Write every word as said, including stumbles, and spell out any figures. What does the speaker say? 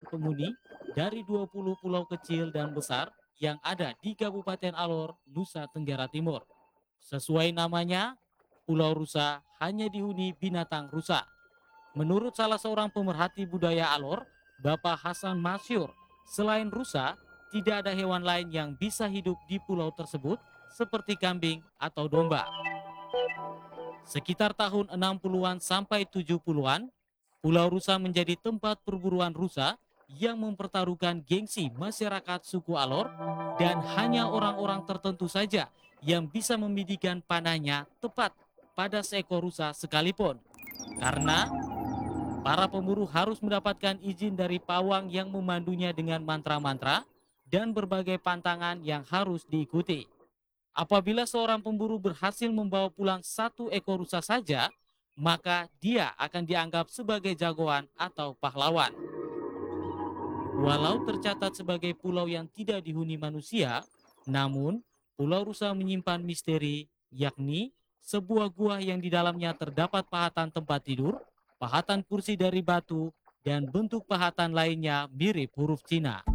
penghuni dari dua puluh pulau kecil dan besar yang ada di Kabupaten Alor, Nusa Tenggara Timur. Sesuai namanya, Pulau Rusa hanya dihuni binatang rusa. Menurut salah seorang pemerhati budaya Alor, Bapak Hasan Masyur, selain rusa, tidak ada hewan lain yang bisa hidup di pulau tersebut seperti kambing atau domba. Sekitar tahun enam puluhan sampai tujuh puluhan, Pulau Rusa menjadi tempat perburuan rusa yang mempertaruhkan gengsi masyarakat suku Alor dan hanya orang-orang tertentu saja yang bisa membidikan panahnya tepat pada seekor rusa sekalipun. Karena para pemburu harus mendapatkan izin dari pawang yang memandunya dengan mantra-mantra dan berbagai pantangan yang harus diikuti. Apabila seorang pemburu berhasil membawa pulang satu ekor rusa saja, maka dia akan dianggap sebagai jagoan atau pahlawan. Walau tercatat sebagai pulau yang tidak dihuni manusia, namun Pulau Rusa menyimpan misteri, yakni sebuah gua yang di dalamnya terdapat pahatan tempat tidur, pahatan kursi dari batu, dan bentuk pahatan lainnya mirip huruf Cina.